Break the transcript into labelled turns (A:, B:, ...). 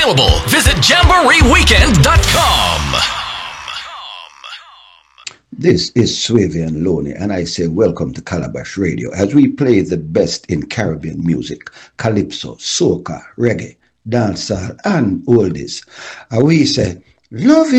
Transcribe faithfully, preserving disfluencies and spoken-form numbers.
A: available. Visit jamboree weekend dot com.
B: This is Swavian Loney, and I say welcome to Calabash Radio as we play the best in Caribbean music, calypso, soca, reggae, dancehall, and oldies. And we say, love